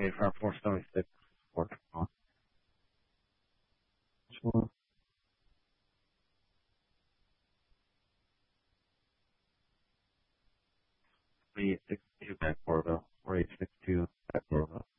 Okay, for 476, 421. Sure. 3862 back Bordeaux. 4862 back Bordeaux.